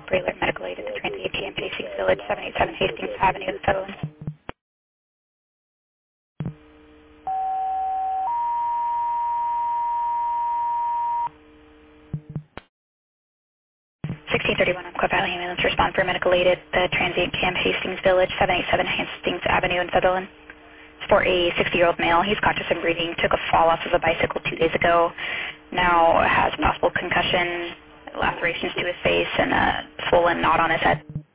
Brayler Medical Aid at the Transient Camp Hastings Village, 787 Hastings Avenue in Sutherland. 1631 Umpqua Valley Ambulance, respond for medical aid at the Transient Camp Hastings Village, 787 Hastings Avenue in Sutherland. It's for a 60-year-old male. He's conscious and breathing, took a fall off of a bicycle 2 days ago, now has possible concussion, lacerations to his face, and a swollen knot on his head.